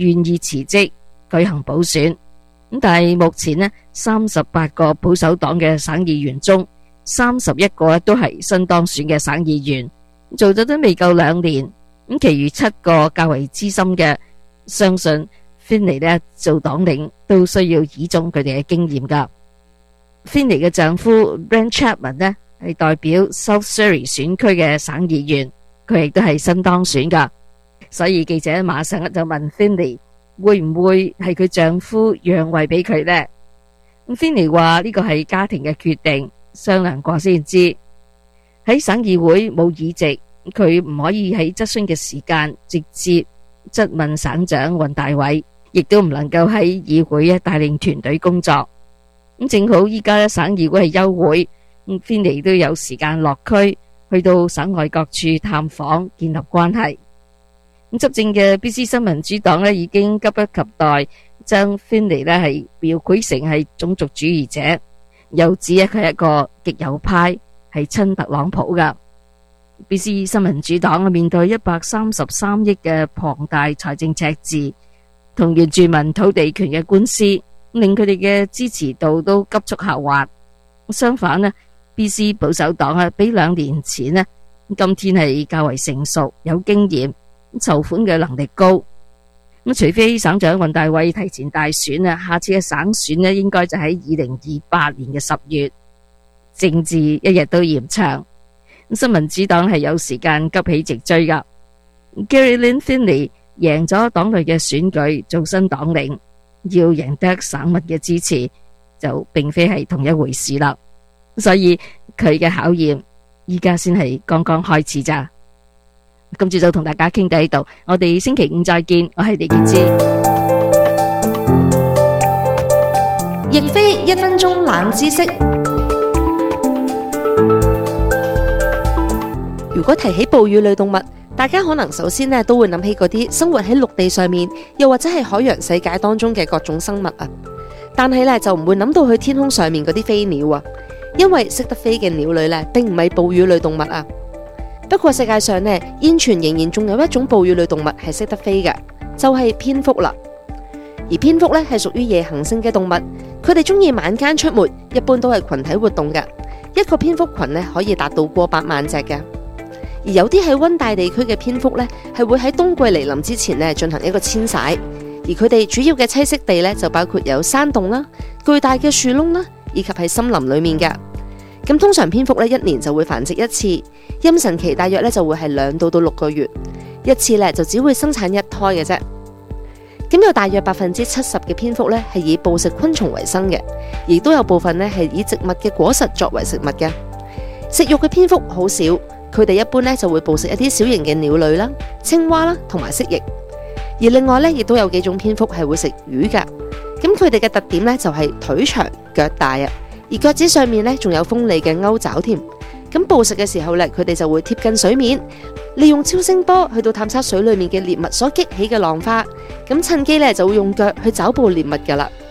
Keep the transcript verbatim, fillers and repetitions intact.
願意辭職舉行補選。咁但係目前呢，三十八個保守黨嘅省議員中，三十一個都係新當選嘅省議員，做咗都未夠兩年。咁其餘七個較為資深嘅，相信Finley呢做黨領都需要倚重佢哋嘅經驗噶。Finley嘅丈夫 Brent Chapman 呢係代表 South Surrey 選區嘅省議員，佢亦都係新當選噶。所以記者馬上就問 Finley 會唔會係佢丈夫讓位俾佢呢？咁 Finley 話呢個係家庭嘅決定，商量過先知。喺省議會冇議席，佢唔可以喺質詢嘅時間直接質問省長尹大偉，亦都唔能夠喺議會帶領團隊工作。咁正好依家省議會係休會，咁 Finley 都有時間落區，去到省外各處探訪，建立關係。咁執政嘅 B C 新民主黨呢已經急不及待將 Finley 呢係描繪成係種族主義者，又指佢係一個極右派，係親特朗普噶。B C 新民主黨面對一百三十三億嘅龐大財政赤字，同原住民土地權嘅官司，令佢哋嘅支持度都急速下滑。相反呢 B C 保守黨啊，比兩年前呢，今天係較為成熟，有經驗，籌款嘅能力高。咁除非省長尹大偉提前大選啊，下次嘅省選呢，應該就喺二零二八年嘅十月。政治一日都嫌長，新民主黨係有時間急起直追噶。Gary-Lynne Finley 贏咗黨內嘅選舉做新黨領，要贏得省民嘅支持就並非係同一回事啦。所以佢嘅考驗依家先係剛剛開始咋。今朝就同大家傾到呢度，我哋星期五再見。我係李潔芝。 亦非一分鐘冷知識。如果提起哺乳類動物，大家可能首先呢都會諗起嗰啲生活喺陸地上面，又或者係海洋世界當中嘅各種生物啊。但係呢就唔會諗到去天空上面嗰啲飛鳥啊，因為識得飛嘅鳥類呢並唔係哺乳類動物啊。不過世界上呢現存仍然仲有一種哺乳類動物係識得飛嘅，就係蝙蝠啦。而蝙蝠呢係屬於夜行性嘅動物，佢哋中意晚間出沒，一般都係群體活動嘅。一個蝙蝠群呢可以達到過百萬隻嘅。而有啲喺溫帶地區嘅蝙蝠呢，係會喺冬季嚟臨之前呢進行一個遷徙，而佢哋主要嘅棲息地呢，就包括有山洞啦、巨大嘅樹窿啦，以及喺森林裏面嘅。咁通常蝙蝠呢一年就會繁殖一次，妊娠期大約呢就會係兩到到六個月，一次呢就只會生產一胎嘅啫。咁有大約百分之七十嘅蝙蝠呢係以捕食昆蟲為生嘅，亦都有部分呢係以植物嘅果實作為食物嘅。食肉嘅蝙蝠好少。佢哋一般咧就會捕食一啲小型嘅鳥類啦、青蛙啦同埋蜥蜴，而另外咧亦都有幾種蝙蝠係會食魚噶。咁佢哋嘅特點咧就係腿長腳大啊，而腳趾上面咧仲有鋒利嘅鈎爪添。咁捕食嘅時候咧，佢哋就會貼近水面，利用超聲波去到探測水裏面嘅獵物所激起嘅浪花，咁趁機咧就會用腳去抓捕獵物噶啦。